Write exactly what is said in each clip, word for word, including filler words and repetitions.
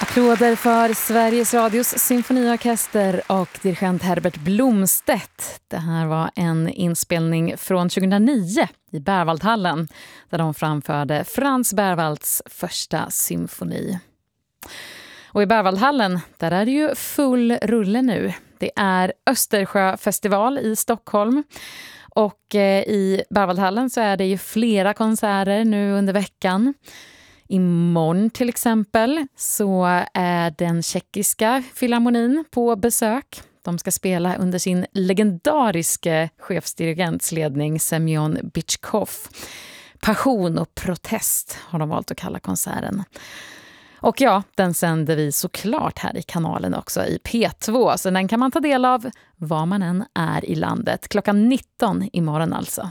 Applåder för Sveriges Radios symfoniorkester och dirigent Herbert Blomstedt. Det här var en inspelning från tjugohundranio i Berwaldhallen där de framförde Franz Berwalds första symfoni. Och i Berwaldhallen där är det ju full rulle nu. Det är Östersjöfestival i Stockholm. Och i Berwaldhallen så är det ju flera konserter nu under veckan. Imorgon till exempel så är den tjeckiska filharmonin på besök. De ska spela under sin legendariske chefsdirigents ledning Semyon Bychkov. Passion och protest har de valt att kalla konserten. Och ja, den sänder vi såklart här i kanalen också i P två. Så den kan man ta del av var man än är i landet. Klockan nitton imorgon alltså.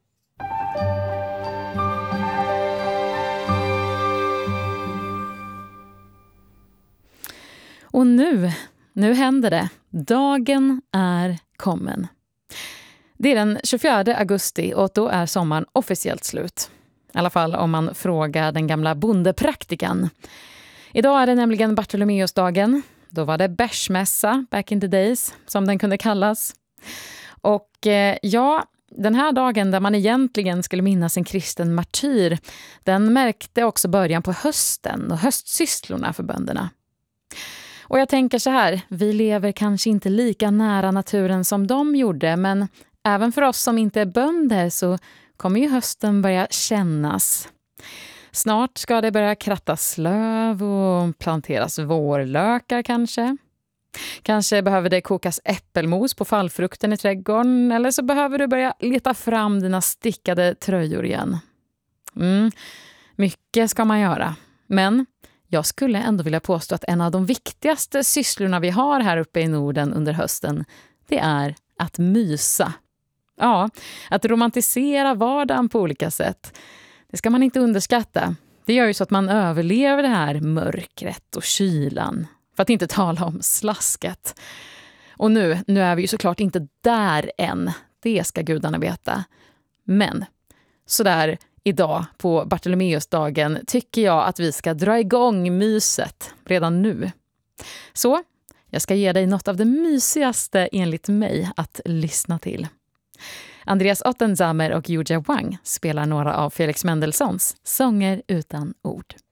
Och nu, nu händer det. Dagen är kommen. Det är den tjugofjärde augusti och då är sommaren officiellt slut. I alla fall om man frågar den gamla bondepraktikan. Idag är det nämligen Bartolomeusdagen. Då var det bärsmässa back in the days som den kunde kallas. Och eh, ja, den här dagen där man egentligen skulle minnas en kristen martyr, den märkte också början på hösten och höstsysslorna för bönderna. Och jag tänker så här, vi lever kanske inte lika nära naturen som de gjorde, men även för oss som inte är bönder så kommer ju hösten börja kännas. Snart ska det börja krattas löv och planteras vårlökar kanske. Kanske behöver det kokas äppelmos på fallfrukten i trädgården, eller så behöver du börja leta fram dina stickade tröjor igen. Mm, mycket ska man göra, men jag skulle ändå vilja påstå att en av de viktigaste sysslorna vi har här uppe i Norden under hösten, det är att mysa. Ja, att romantisera vardagen på olika sätt. Det ska man inte underskatta. Det gör ju så att man överlever det här mörkret och kylan. För att inte tala om slasket. Och nu, nu är vi ju såklart inte där än. Det ska gudarna veta. Men sådär idag på Bartolomeusdagen tycker jag att vi ska dra igång myset redan nu. Så jag ska ge dig något av det mysigaste enligt mig att lyssna till. Andreas Ottenzamer och Yuja Wang spelar några av Felix Mendelssohns Sånger utan ord.